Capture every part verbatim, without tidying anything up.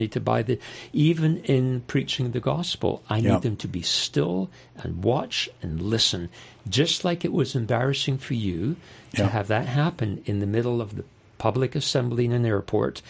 to buy the, even in preaching the gospel, I need Yep. them to be still and watch and listen. Just like it was embarrassing for you to Yep. have that happen in the middle of the public assembly in an airport,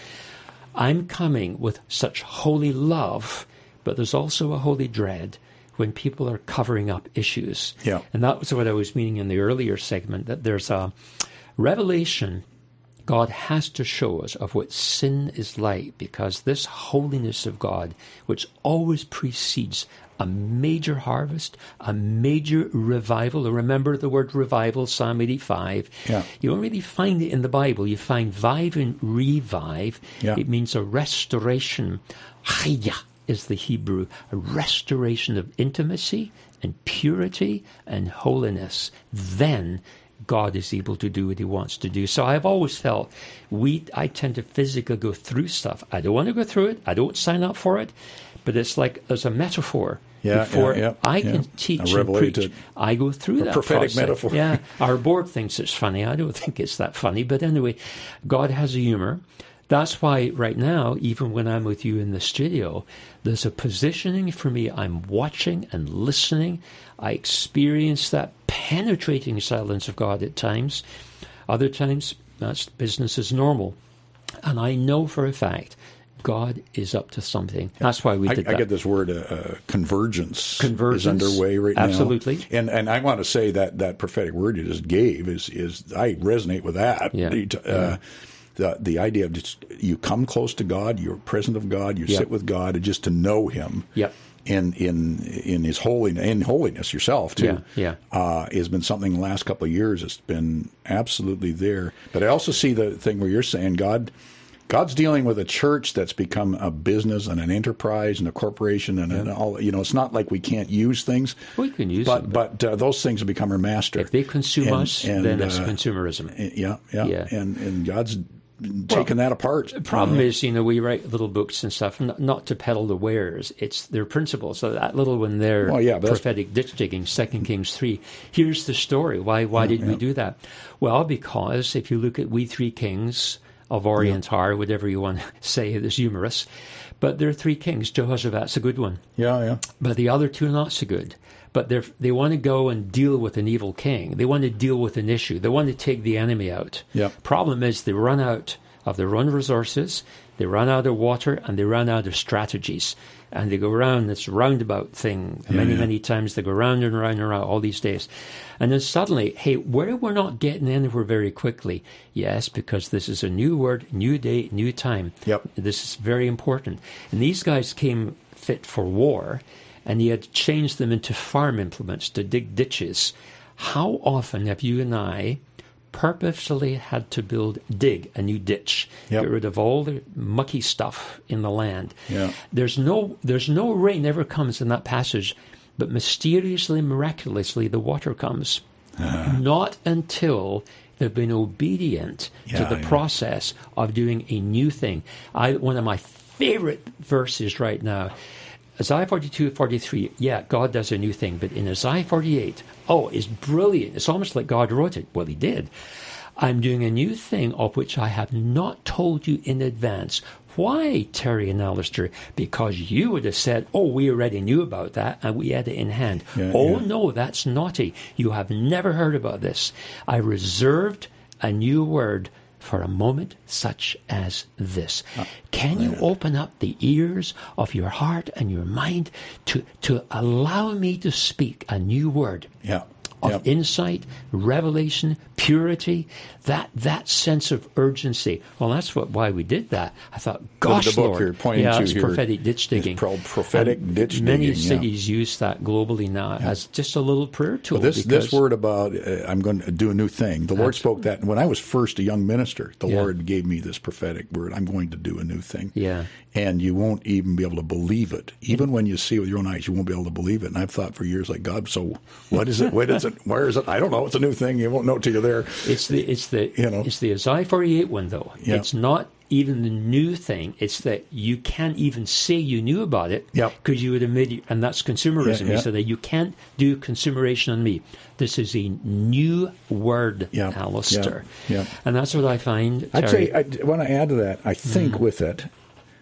I'm coming with such holy love, but there's also a holy dread when people are covering up issues. Yeah. And that was what I was meaning in the earlier segment, that there's a revelation God has to show us of what sin is like, because this holiness of God, which always precedes a major harvest, a major revival. Remember the word revival, Psalm eighty-five. Yeah. You don't really find it in the Bible. You find vive and revive. Yeah. It means a restoration. Chaya is the Hebrew, a restoration of intimacy and purity and holiness. Then God is able to do what he wants to do. So I've always felt we, I tend to physically go through stuff. I don't want to go through it. I don't sign up for it. But it's like there's a metaphor. Yeah, Before yeah, yeah, I yeah. can teach A and revelated- preach, I go through a that prophetic process. metaphor. Yeah, our board thinks it's funny. I don't think it's that funny. But anyway, God has a humor. That's why right now, even when I'm with you in the studio, there's a positioning for me. I'm watching and listening. I experience that penetrating silence of God at times. Other times, that's business as normal. And I know for a fact God is up to something. That's why we I, did I that. get this word, uh, uh, convergence, Convergence, is underway right absolutely. now. And and I want to say that that prophetic word you just gave is is I resonate with that. Yeah. Uh, Yeah. The the idea of just you come close to God, you're present of God, you Yep. sit with God, and just to know Him. Yep. In in in His holiness, in holiness yourself too. Yeah, yeah. Uh, has been something the last couple of years. It's been absolutely there. But I also see the thing where you're saying God. God's dealing with a church that's become a business and an enterprise and a corporation and, and all. You know, it's not like we can't use things. We can use but them. but uh, those things have become our master. If they consume And- us, and, then it's uh, consumerism. Yeah, yeah, Yeah. And and God's taking that apart. The problem Uh, is, you know, we write little books and stuff, not, not to peddle the wares. It's their principles. So that little one there, Well, yeah, but that's- prophetic ditch digging, Second Kings three. Here's the story. Why why did we do that? Well, because if you look at We Three Kings of Orient are, whatever you want to say, it is humorous. But there are three kings. Jehoshaphat's a good one. yeah, yeah. But the other two are not so good. But they they want to go and deal with an evil king. They want to deal with an issue. They want to take the enemy out. Yep. Problem is they run out of their own resources, they run out of water, and they run out of strategies. And they go around this roundabout thing. Yeah, many, yeah. many times they go round and round and round all these days. And then suddenly, hey, where we're not getting anywhere very quickly. Yes, because this is a new word, new day, new time. Yep. This is very important. And these guys came fit for war, and he had changed them into farm implements to dig ditches. How often have you and I purposefully had to build, dig a new ditch, Yep. get rid of all the mucky stuff in the land? Yeah. There's no, there's no rain ever comes in that passage, but mysteriously, miraculously, the water comes. Uh-huh. Not until they've been obedient to Yeah, the yeah. process of doing a new thing. I, one of my favorite verses right now, Isaiah forty-two, forty-three, yeah, God does a new thing. But in Isaiah forty-eight, oh, it's brilliant. It's almost like God wrote it. Well, he did. I'm doing a new thing of which I have not told you in advance. Why, Terry and Alistair? Because you would have said, oh, we already knew about that and we had it in hand. Yeah, oh, yeah. no, that's naughty. You have never heard about this. I reserved a new word for a moment such as this. Uh, Can you open up the ears of your heart and your mind to, to allow me to speak a new word Yeah. of Yep. insight, revelation, purity, that that sense of urgency? Well, that's what why we did that. I thought, gosh, the book Lord. you're pointing yeah, to it's here prophetic ditch is digging. pro- prophetic And ditch Many digging, yeah. cities use that globally now as just a little prayer tool. Well, this because, this word about uh, I'm going to do a new thing. The Lord spoke that when I was first a young minister. The Yeah. Lord gave me this prophetic word. I'm going to do a new thing. Yeah. And you won't even be able to believe it. Even when you see it with your own eyes, you won't be able to believe it. And I've thought for years, like, God, so what is it? What is it? Where is it? I don't know. It's a new thing. You won't know till you're there. It's the it's the You know. it's the Isaiah forty-eight one though. Yeah. It's not even the new thing. It's that you can't even say you knew about it Yep. because you would admit, and that's consumerism. Yeah, You yeah. said that you can't do consumeration on me. This is a new word, Yeah, Alistair. yeah, yeah. And that's what I find. I'd Terry. say I want to add to that. I think Mm-hmm. with it,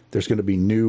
there's going to be new